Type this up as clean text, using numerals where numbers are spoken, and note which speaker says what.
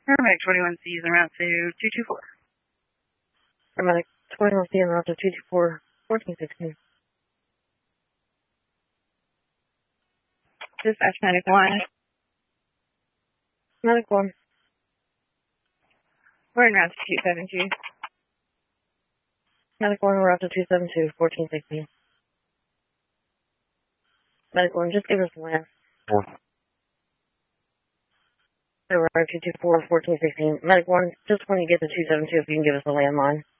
Speaker 1: Paramedic 21C is en route to 224.
Speaker 2: Paramedic 21C en route to 224, 1416.
Speaker 1: Dispatch Medic 1.
Speaker 2: Medic 1.
Speaker 1: We're en route to 272.
Speaker 2: Medic 1, we're up to 272, 1416. Medic 1, just give us the land. So we're at 224, 1416. Medic 1, just when you get to 272, if you can give us a landline.